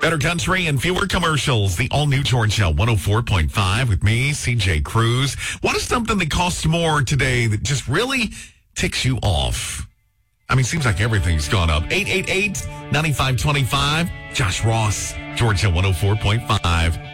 Better country and fewer commercials. The all-new Georgia 104.5 with me, CJ Cruz. What is something that costs more today that just really ticks you off? I mean, seems like everything's gone up. 888-9525. Josh Ross, Georgia 104.5.